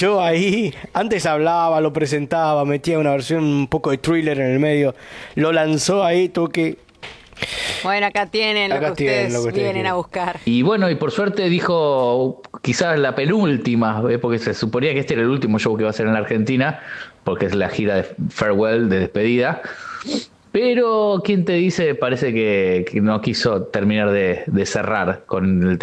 enganchó ahí. Antes hablaba, lo presentaba, metía una versión un poco de Thriller en el medio. Lo lanzó ahí, toque. Bueno, acá tienen lo que Acá tienen ustedes lo que ustedes vienen a quieren. buscar. Y bueno, y por suerte dijo quizás la penúltima, porque se suponía que este era el último show que iba a hacer en la Argentina, porque es la gira de farewell, de despedida. Pero, ¿quién te dice? Parece que no quiso terminar de cerrar con el